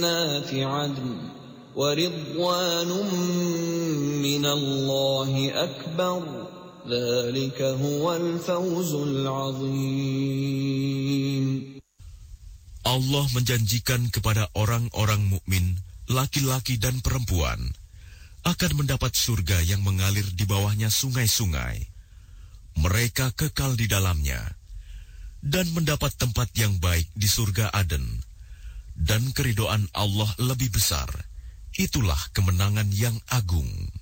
جنات عدن ورضوان من الله أكبر ذلك هو الفوز العظيم. Allah menjanjikan kepada orang-orang mukmin, laki-laki dan perempuan, akan mendapat surga yang mengalir di bawahnya sungai-sungai. Mereka kekal di dalamnya, dan mendapat tempat yang baik di surga Aden. Dan keridhaan Allah lebih besar. Itulah kemenangan yang agung.